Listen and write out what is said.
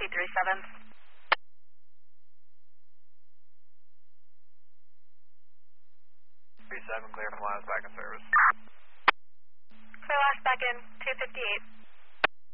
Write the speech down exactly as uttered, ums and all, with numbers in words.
two three seven. three seven, clear from last back in service. Clear last back in, two fifty-eight.